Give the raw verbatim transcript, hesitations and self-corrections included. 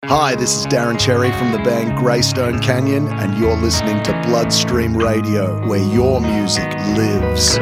Hi, this is Darren Cherry from the band Greystone Canyon, and you're listening to Bloodstream Radio, where your music lives.